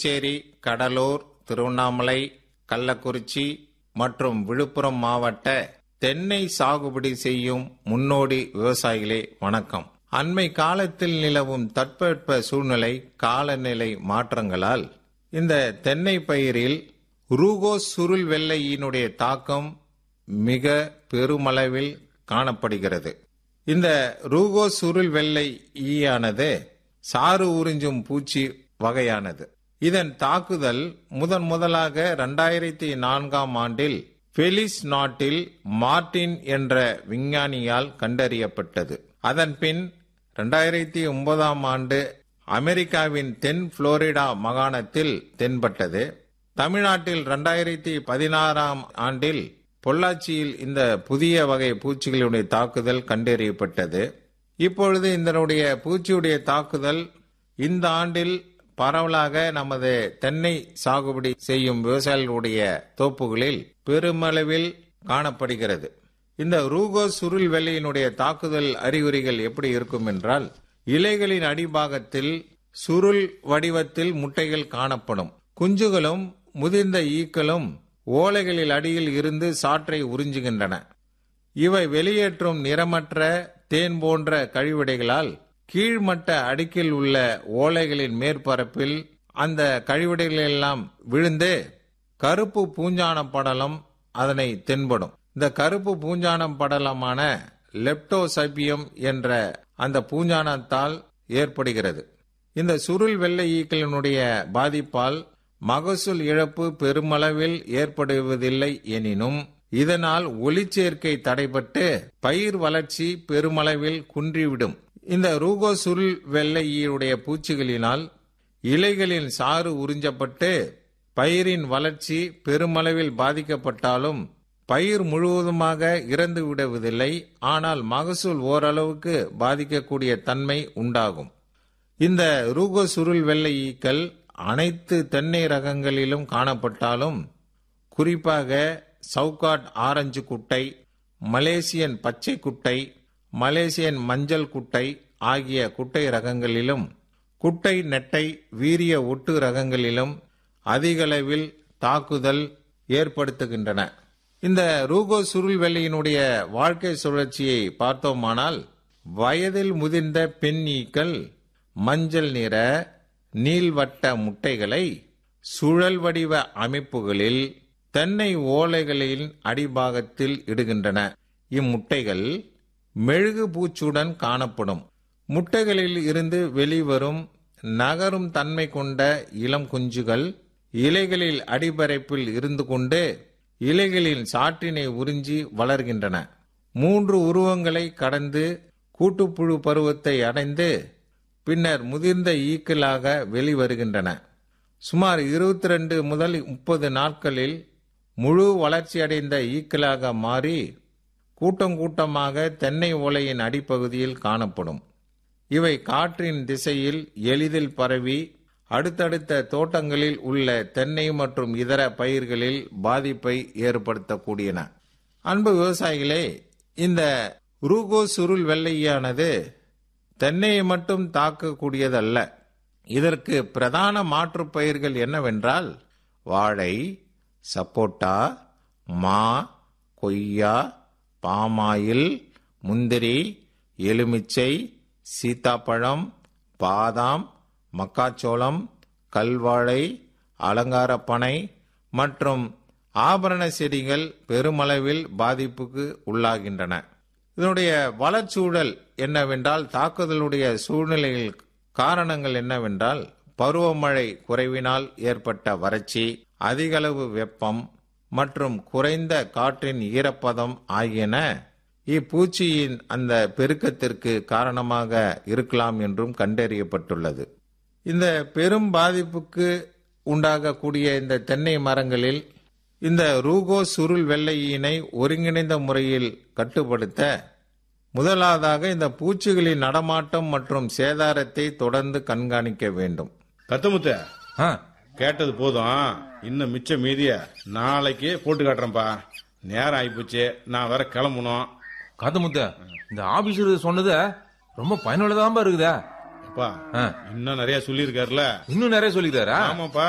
புதுச்சேரி, கடலூர், திருவண்ணாமலை, கள்ளக்குறிச்சி மற்றும் விழுப்புரம் மாவட்ட தென்னை சாகுபடி செய்யும் முன்னோடி விவசாயிகளே வணக்கம். அண்மை காலத்தில் நிலவும் தட்பவெட்ப சூழ்நிலை, காலநிலை மாற்றங்களால் இந்த தென்னை பயிரில் ரூகோஸ் சுருள் வெள்ளையினுடைய தாக்கம் மிக பெருமளவில் காணப்படுகிறது. இந்த ரூகோஸ் சுருள் வெள்ளை ஈயானது சாறு உறிஞ்சும் பூச்சி வகையானது. இதன் தாக்குதல் முதலாக 2004ஆம் ஆண்டில் பெலிஸ் நாட்டில் மார்டின் என்ற விஞ்ஞானியால் கண்டறியப்பட்டது. அதன் பின் 2009ஆம் ஆண்டு அமெரிக்காவின் தென் புளோரிடா மாகாணத்தில் தென்பட்டது. தமிழ்நாட்டில் 2016ஆம் ஆண்டில் பொள்ளாச்சியில் இந்த புதிய வகை பூச்சிகளுடைய தாக்குதல் கண்டறியப்பட்டது. இப்பொழுது இதனுடைய பூச்சியுடைய தாக்குதல் இந்த ஆண்டில் பரவலாக நமது தென்னை சாகுபடி செய்யும் விவசாயிகளுடைய தோப்புகளில் பெருமளவில் காணப்படுகிறது. இந்த ரூகோஸ் சுருள் வெள்ளையினுடைய தாக்குதல் அறிகுறிகள் எப்படி இருக்கும் என்றால், இலைகளின் அடிபாகத்தில் சுருள் வடிவத்தில் முட்டைகள் காணப்படும். குஞ்சுகளும் முதிர்ந்த ஈக்களும் ஓலைகளில் அடியில் இருந்து சாற்றை உறிஞ்சுகின்றன. இவை வெளியேற்றும் நிறமற்ற தேன் போன்ற கழிவிடைகளால் கீழ்மட்ட அடுக்கில் உள்ள ஓலைகளின் மேற்பரப்பில் அந்த கழிவிடைகள் எல்லாம் விழுந்து கருப்பு பூஞ்சான படலம் அதனை தென்படும். இந்த கருப்பு பூஞ்சானம் படலமான லெப்டோசைபியம் என்ற அந்த பூஞ்சானத்தால் ஏற்படுகிறது. இந்த சுருள் வெள்ளை ஈக்களினுடைய பாதிப்பால் மகசூல் இழப்பு பெருமளவில் ஏற்படுவதில்லை எனினும் இதனால் ஒளிச்சேர்க்கை தடைபட்டு பயிர் வளர்ச்சி பெருமளவில் குன்றிவிடும். இந்த ரூகோஸ் சுருள் வெள்ளை ஈயுடைய பூச்சிகளினால் இலைகளின் சாறு உறிஞ்சப்பட்டு பயிரின் வளர்ச்சி பெருமளவில் பாதிக்கப்பட்டாலும் பயிர் முழுவதுமாக இறந்து விடுவதில்லை. ஆனால் மகசூல் ஓரளவுக்கு பாதிக்கக்கூடிய தன்மை உண்டாகும். இந்த ரூகோஸ் சுருள் வெள்ளை ஈக்கள் அனைத்து தென்னை ரகங்களிலும் காணப்பட்டாலும் குறிப்பாக சவுகாட் ஆரஞ்சு குட்டை, மலேசியன் பச்சை குட்டை, மலேசியன் மஞ்சள் குட்டை ஆகிய குட்டை ரகங்களிலும், குட்டை நெட்டை வீரிய ஒட்டு ரகங்களிலும் அதிகளவில் தாக்குதல் ஏற்படுத்துகின்றன. இந்த ரூகோஸ் சுருள் வெள்ளையினுடைய வாழ்க்கை சுழற்சியை பார்த்தோமானால், வயதில் முதிர்ந்த பெண் ஈக்கள் மஞ்சள் நிற நீள்வட்ட முட்டைகளை சுழல் வடிவ அமைப்புகளில் தென்னை ஓலைகளின் அடிபாகத்தில் இடுகின்றன. இம்முட்டைகள் மெழுகு பூச்சுடன் காணப்படும். முட்டைகளில் இருந்து வெளிவரும் நகரும் தன்மை கொண்ட இளம் குஞ்சுகள் இலைகளில் அடிபரப்பில் இருந்து கொண்டு இலைகளின் சாற்றினை உறிஞ்சி வளர்கின்றன. 3 உருவங்களை கடந்து கூட்டுப்புழு பருவத்தை அடைந்து பின்னர் முதிர்ந்த ஈக்களாக வெளிவருகின்றன. சுமார் 22 முதல் 30 நாட்களில் முழு வளர்ச்சியடைந்த ஈக்களாக மாறி கூட்டமாக தென்னை ஓலையின் அடிப்பகுதியில் காணப்படும். இவை காற்றின் திசையில் எளிதில் பரவி அடுத்தடுத்த தோட்டங்களில் உள்ள தென்னை மற்றும் இதர பயிர்களில் பாதிப்பை ஏற்படுத்தக்கூடியன. அன்பு விவசாயிகளே, இந்த ரூகோஸ் சுருள் வெள்ளையானது தென்னையை மட்டும் தாக்கக்கூடியதல்ல. இதற்கு பிரதான மாற்று பயிர்கள் என்னவென்றால் வாழை, சப்போட்டா, மா, கொய்யா, பாமாயில், முந்திரி, எலுமிச்சை, சீத்தாப்பழம், பாதாம், மக்காச்சோளம், கல்வாழை, அலங்கார பனை மற்றும் ஆபரண செடிகள் பெருமளவில் பாதிப்புக்கு உள்ளாகின்றன. இதனுடைய வளர்ச்சூழல் என்னவென்றால், தாக்குதலுடைய சூழ்நிலைகள் காரணங்கள் என்னவென்றால், பருவமழை குறைவினால் ஏற்பட்ட வறட்சி, அதிகளவு வெப்பம் மற்றும் குறைந்த காற்றின் ஈரப்பதம் ஆகியன இப்பூச்சியின் அந்த பெருக்கத்திற்கு காரணமாக இருக்கலாம் என்றும் கண்டறியப்பட்டுள்ளது. இந்த பெரும் பாதிப்புக்கு உண்டாகக்கூடிய இந்த தென்னை மரங்களில் இந்த ரூகோஸ் சுருள் வெள்ளையினை ஒருங்கிணைந்த முறையில் கட்டுப்படுத்த முதலாவதாக இந்த பூச்சிகளின் நடமாட்டம் மற்றும் சேதாரத்தை தொடர்ந்து கண்காணிக்க வேண்டும். கத்தமுத்த கேட்டது போதும், இன்னும் மிச்ச மீதிய நாளைக்கு போட்டு காட்டுறேன்ப்பா. நேரம் ஆயிப்போச்சு, நான் வேற கிளம்பணும். கத்தமுத்த, இந்த ஆபீசர் சொன்னது ரொம்ப பயனுள்ளதாம்பா இருக்குதா? இன்னும் நிறைய சொல்லியிருக்காருல. இன்னும் நிறைய சொல்லிருக்காரா? ஆமாப்பா.